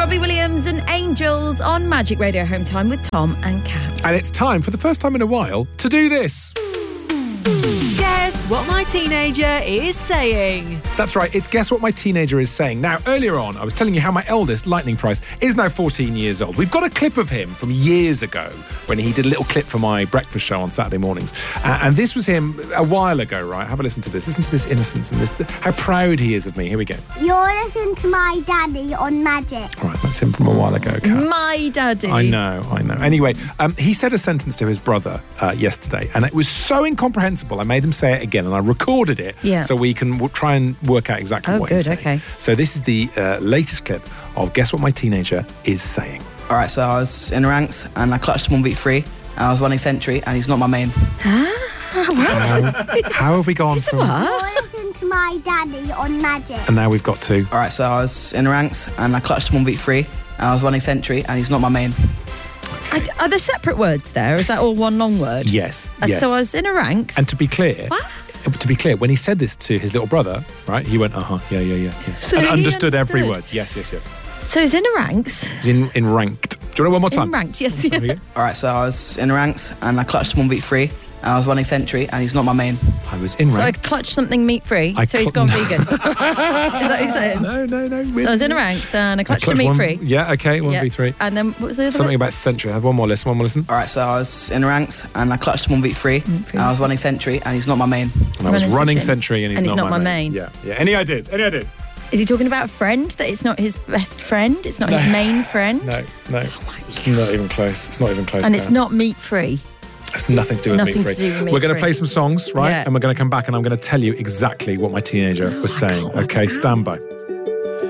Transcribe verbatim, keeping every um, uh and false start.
Robbie Williams and Angels on Magic Radio Home Time with Tom and Kat. And it's time, for the first time in a while, to do this. Guess what my teenager is saying. That's right, it's Guess What My Teenager Is Saying. Now, earlier on, I was telling you how my eldest, Lightning Price, is now fourteen years old. We've got a clip of him from years ago when he did a little clip for my breakfast show on Saturday mornings. Uh, and this was him a while ago, right? Have a listen to this. Listen to this innocence and this, how proud he is of me. Here we go. You're listening to my daddy on Magic. All right, that's him from a while ago, Kat. My daddy. I know, I know. Anyway, um, he said a sentence to his brother uh, yesterday, and it was so incomprehensible, I made him say it again, and I recorded it yeah. so we can w- try and work out exactly oh, what good, he's saying. okay. So this is the uh, latest clip of Guess What My Teenager Is Saying. All right, so I was in ranked and I clutched one v three. And I was running Sentry and he's not my main. How, how have we gone from... You're listening to my daddy on Magic. And now we've got to... All right, so I was in ranked and I clutched one v three. And I was running Sentry and he's not my main. I, are there separate words there? Or is that all one long word? Yes, Uh, yes. So I was in a ranks. And to be clear... What? To be clear, when he said this to his little brother, right, he went, uh-huh, yeah, yeah, yeah, yeah. So and he understood, every understood. word. Yes, yes, yes. So he's in a ranks. He's in, in ranked. Do you want it one more time? In ranked, yes, There we yeah. go. All right, so I was in ranked and I clutched one v three. And I was running Sentry and he's not my main. I was in So I ranked. clutched something meat-free, I so he's cl- gone vegan. Is that what you're saying? No, no, no. So I was in a ranks and I clutched a clutched one- meat-free. Yeah, okay, one Yeah. v three. And then, what was the other Something one? about Sentry. I have one more listen, one more listen. All right, so I was in ranked and I clutched one v three. And I was running Sentry and he's not my main. And I was Running running Sentry. Sentry and he's, And he's not, not my main. Yeah, yeah. Any ideas? Any ideas? Is he talking about a friend, that it's not his best friend? It's not his main friend? No, no. Oh It's not even close. It's not even close. And it's Karen. not meat-free. It's nothing to do with Nothing meat free. to do with meat We're going to free. play some songs, right? Yeah. And we're going to come back and I'm going to tell you exactly what my teenager was saying. Okay, stand by.